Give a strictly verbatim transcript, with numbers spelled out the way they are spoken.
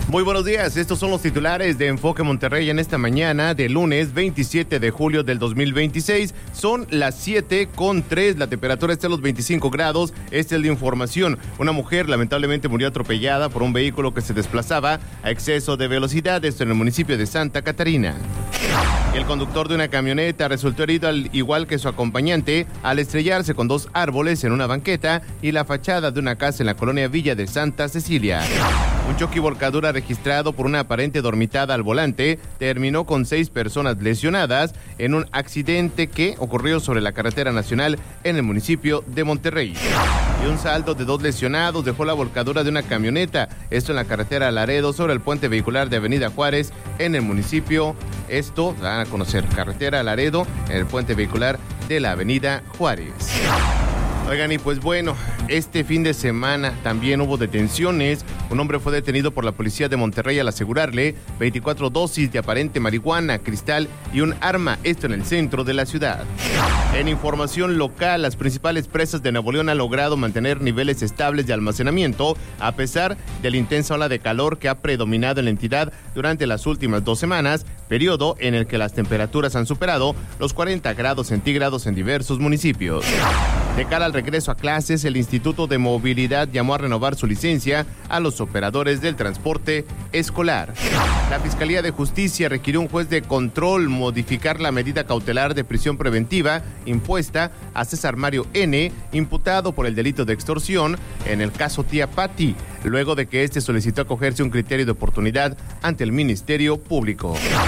Muy buenos días, estos son los titulares de Enfoque Monterrey en esta mañana de lunes veintisiete de julio del dos mil veintiséis. Son las siete con tres, la temperatura está a los veinticinco grados. Esta es la información. Una mujer lamentablemente murió atropellada por un vehículo que se desplazaba a exceso de velocidad, esto en el municipio de Santa Catarina. El conductor de una camioneta resultó herido al igual que su acompañante al estrellarse con dos árboles en una banqueta y la fachada de una casa en la colonia Villa de Santa Cecilia. Un choque y volcadura registrado por una aparente dormitada al volante terminó con seis personas lesionadas en un accidente que ocurrió sobre la carretera nacional en el municipio de Monterrey. Y un saldo de dos lesionados dejó la volcadura de una camioneta, esto en la carretera Laredo sobre el puente vehicular de Avenida Juárez en el municipio. Esto van a conocer, carretera Laredo en el puente vehicular de la Avenida Juárez. Oigan, y pues bueno, este fin de semana también hubo detenciones. Un hombre fue detenido por la policía de Monterrey al asegurarle veinticuatro dosis de aparente marihuana, cristal y un arma, esto en el centro de la ciudad. En información local, las principales presas de Nuevo León han logrado mantener niveles estables de almacenamiento a pesar de la intensa ola de calor que ha predominado en la entidad durante las últimas dos semanas, periodo en el que las temperaturas han superado los cuarenta grados centígrados en diversos municipios. De cara al regreso a clases, el Instituto de Movilidad llamó a renovar su licencia a los operadores del transporte escolar. La Fiscalía de Justicia requirió a un juez de control modificar la medida cautelar de prisión preventiva impuesta a César Mario N., imputado por el delito de extorsión en el caso Tía Pati, luego de que este solicitó acogerse a un criterio de oportunidad ante el Ministerio Público.